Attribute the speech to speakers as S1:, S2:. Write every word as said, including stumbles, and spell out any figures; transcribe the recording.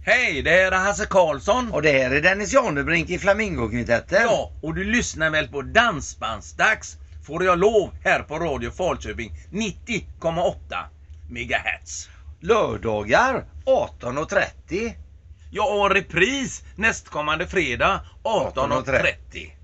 S1: Hej, det här är Hasse Karlsson.
S2: Och det här är Dennis Janebrink i Flamingokvintetten.
S1: Ja, och du lyssnar väl på Dansbandsdags, får jag lov, här på Radio Falköping nittio komma åtta megahertz.
S2: Lördagar arton och trettio.
S1: Ja, och repris nästkommande fredag arton och trettio.